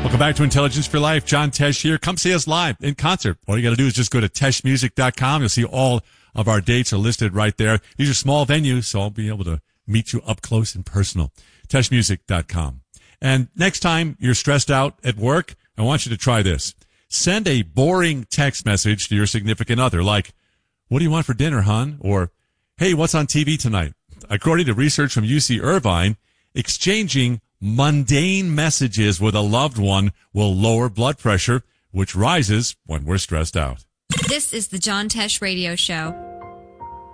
Welcome back to Intelligence for Life. John Tesh here. Come see us live in concert. All you got to do is just go to teshmusic.com. You'll see all of our dates are listed right there. These are small venues, so I'll be able to meet you up close and personal. teshmusic.com. And next time you're stressed out at work, I want you to try this. Send a boring text message to your significant other like, "What do you want for dinner, hon?" Or, "Hey, what's on TV tonight?" According to research from UC Irvine, exchanging mundane messages with a loved one will lower blood pressure, which rises when we're stressed out. This is the John Tesh Radio Show.